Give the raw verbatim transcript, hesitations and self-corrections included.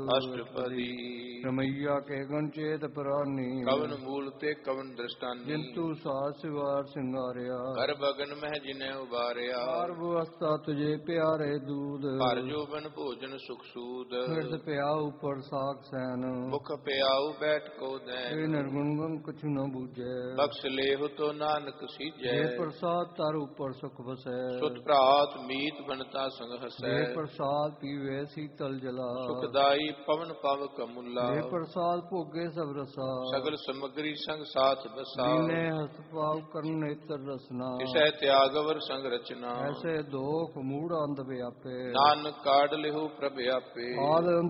ਅਸ਼ਟਪਦੀ ਰਮਈਆ ਕੇ ਗਨ ਚੇਤ ਪ੍ਰਾਨੀ ਕਵਨ ਮੂਲ ਤੇ ਕਵਨ ਦ੍ਰਿਸ਼ਟਾਨੀ ਜਿੰਤੂ ਸਾਧ ਸਿਵਾਰ ਸਿੰਗਾਰਿਆ ਕਰ ਬਗਨ ਮਹਿ ਜਿਨੇ ਉਬਾਰਿਆ ਹਰ ਬਵਸਥਾ ਤੁਝੇ ਪਿਆਰੇ ਦੂਧ ਭਰ ਜੋਬਨ ਭੋਜਨ ਸੁਖ ਸੂਦ ਹਿਰਦ ਪਿਆ ਉਪਰ ਸਾਖ ਸੈਨ ਮੁਖ ਪਿਆਉ ਬੈਠ ਕੋ ਇਹ ਦੈਨ ਨਿਰਗੁਣ ਗਨ ਕਛੁ ਨ ਬੂਝੈ ਬਖਸ਼ ਲੇਹੁ ਤੋ ਨਾਨਕ ਸੀਜੈ ਜੇ ਪ੍ਰਸਾਦ ਤਰ ਉਪਰ ਸੁਖ ਵਸੈ ਸੁਤ ਭਰਾਤ ਮੀਤ ਬਨਤਾ ਸੰਗ ਹਸੈ ਜੇ ਪ੍ਰਸਾਦ ਪੀਵੇ ਸੀਤਲ ਜਲਾ ਸੁਖਦਾਈ ਪਵਨ ਪਵ ਕਮੁਲਾ ਜੇ ਪ੍ਰਸਾਦ ਭੋਗੇ ਸਭ ਰਸਾ ਸਗਲ ਸਮਗਰੀ ਸੰਗ ਸਾਥ ਦਸਾ ਦੀਨੇ ਹਸਤ ਪਾਵ ਕਰਨ ਨੇਤਰ ਰਸਨਾ ਕਿਸੈ ਤਿਆਗਵਰ ਸੰਗ ਰਚਨਾ ਐਸੇ ਦੋਖ ਮੂੜ ਅੰਧ ਵਿਆਪੇ ਨਾਨਕ ਕਾਢ ਲਿਹੁ ਪ੍ਰਭ ਆਪੇ ਆਦ